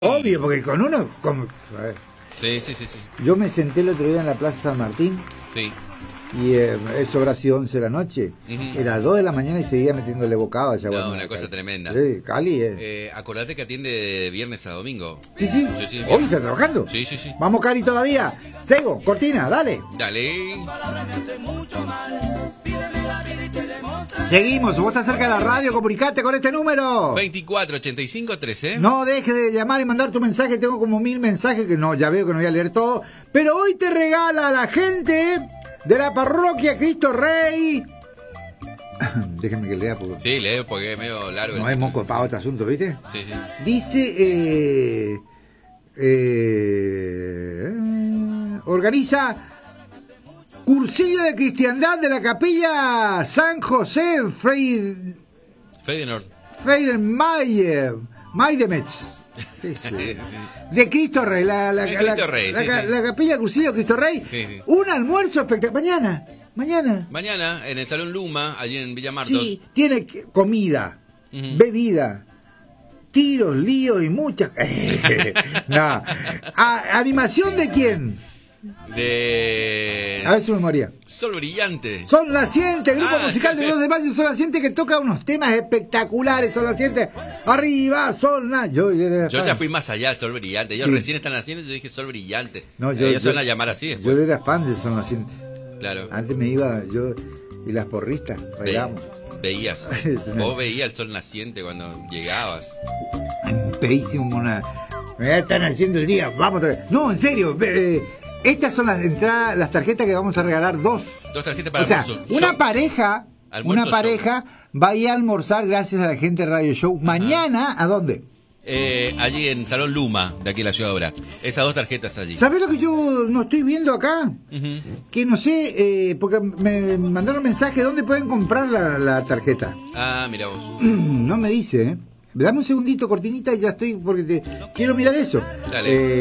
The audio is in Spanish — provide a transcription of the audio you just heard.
Obvio, porque con uno... A ver. Sí. Yo me senté el otro día en la Plaza San Martín. Sí. Y eso habrá sido 11 de la noche. Era 2 de la mañana y seguía metiéndole bocado allá. No, una cosa tremenda. Sí, Cali, acordate que atiende de viernes a domingo. Sí. ¿Hoy está trabajando? Sí. Vamos, Cali, todavía. Sego, cortina, dale. Dale. Seguimos, vos estás cerca de la radio, comunicate con este número. 248513. No dejes de llamar y mandar tu mensaje, tengo como 1000 mensajes que no, ya veo que no voy a leer todo. Pero hoy te regala la gente de la parroquia Cristo Rey. Déjenme que lea porque... Sí, leo porque es medio largo. No es moco pavo este asunto, ¿viste? Sí. Dice, organiza cursillo de cristiandad de la capilla San José Feidenmayer Maidemetz. De Cristo Rey, la capilla cursillo de Cristo Rey. Sí. Un almuerzo espectacular. Mañana en el Salón Luma, allí en Villa Martos. Sí, tiene comida, bebida, tiros, líos y muchas... No. ¿Animación de quién? A ver su memoria. Sol Brillante. Son Naciente, grupo musical de 2 de mayo, Son Naciente, que toca unos temas espectaculares. Son Naciente, arriba, Sol Naciente. Yo ya fui más allá, Sol Brillante. Ellos recién están haciendo y yo dije Sol Brillante. No, ellos se van a llamar así después. Yo era fan de Son Naciente. Claro. Antes me iba yo y las porristas, bailamos. Veías. Vos veías el sol naciente cuando llegabas. Peísimo, me están haciendo el día, vamos a ver. No, en serio, estas son las entradas, las tarjetas que vamos a regalar, dos tarjetas para almuerzo. Una pareja va a ir a almorzar gracias a la gente de Radio Show. Mañana, ¿a dónde? Allí en Salón Luma, de aquí en la Ciudad Obra. Esas 2 tarjetas allí. ¿Sabés lo que yo no estoy viendo acá? Que no sé, porque me mandaron mensaje, ¿dónde pueden comprar la tarjeta? Ah, mira vos. No me dice, Dame un segundito, cortinita, y ya estoy, porque quiero mirar eso. Dale.